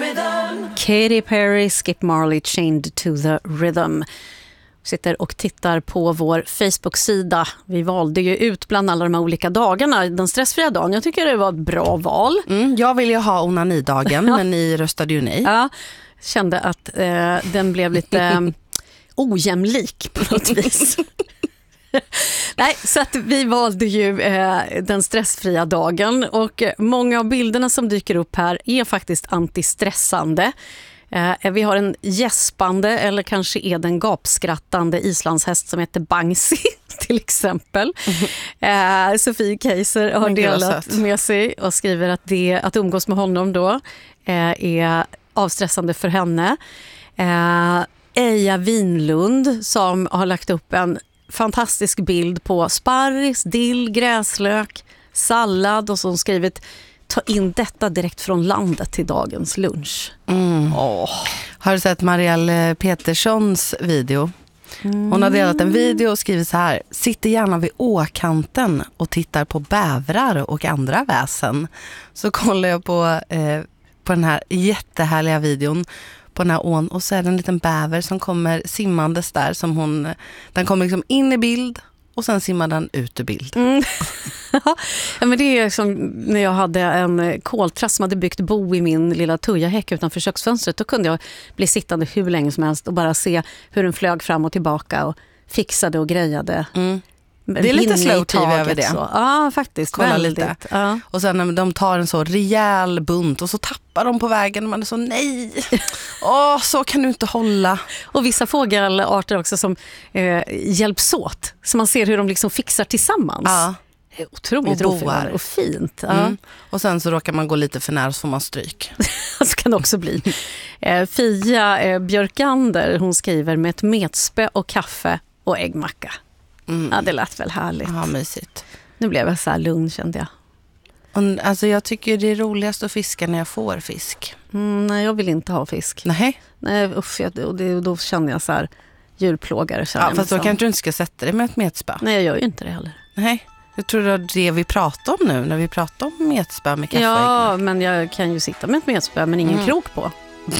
Katy Perry, Skip Marley, Chained to the Rhythm. Sitter och tittar på vår Facebook-sida. Vi valde ju ut bland alla de här olika dagarna den stressfria dagen. Jag tycker det var ett bra val. Jag vill ju ha onanidagen, men ni röstade ju nej. Ja, kände att den blev lite ojämlik på något vis. Nej, så att vi valde ju den stressfria dagen, och många av bilderna som dyker upp här är faktiskt antistressande. Vi har en gäspande, eller kanske är den gapskrattande islandshäst som heter Bangsi till exempel. Sofie Kaiser har delat med sig och skriver att att umgås med honom då är avstressande för henne. Eja Vinlund som har lagt upp en fantastisk bild på sparris, dill, gräslök, sallad, och som skrivit: ta in detta direkt från landet till dagens lunch. Har du sett Marielle Peterssons video? Hon har delat en video och skrivit så här: sitter gärna vid åkanten och tittar på bävrar och andra väsen. Så kollar jag på den här jättehärliga videon på den här ån, och så är det en liten bäver som kommer simmandes där, som den kommer liksom in i bild och sen simmar den ut ur bild. Ja, men det är som när jag hade en koltrast som hade byggt bo i min lilla tujahäck utanför köksfönstret. Då kunde jag bli sittande hur länge som helst och bara se hur den flög fram och tillbaka och fixade och grejade. Det är lite slow TV över det. Så. Ja, faktiskt. Kolla väldigt. lite. Ja. Och sen när de tar en så rejäl bunt och så tappar de på vägen och man är så nej. Så kan du inte hålla. Och vissa fågelarter också som hjälps åt. Så man ser hur de liksom fixar tillsammans. Ja. Det är otroligt roligt och fint. Ja. Och sen så råkar man gå lite för nära så får man stryk. Så kan det också bli. Fia Björkander, hon skriver: med ett metspö och kaffe och äggmacka. Ja, det lät väl härligt. Ja, mysigt. Nu blev jag så här lugn, kände jag. Alltså jag tycker det är roligast att fiska när jag får fisk. Nej, jag vill inte ha fisk. Nej, usch, då känner jag så här djurplågare. Fast då kanske du inte ska sätta det med ett metspö. Nej, jag gör ju inte det heller. Nej, jag tror det är det vi pratar om nu när vi pratar om metspö med kaffe. Ja, men jag kan ju sitta med ett metspö men ingen krok på.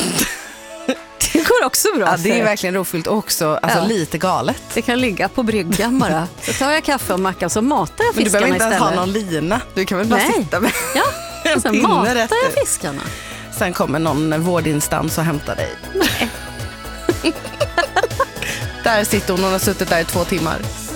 Det går också bra. Ja, det är verkligen rofyllt också, alltså lite galet. Det kan ligga på bryggan bara. Så tar jag kaffe och macka så matar jag fiskarna istället. Men du behöver inte ha någon lina. Du kan väl bara sitta med och sen matar jag fiskarna. Sen kommer någon vårdinstans och hämtar dig. Nej. Där sitter hon och har suttit där i 2 timmar.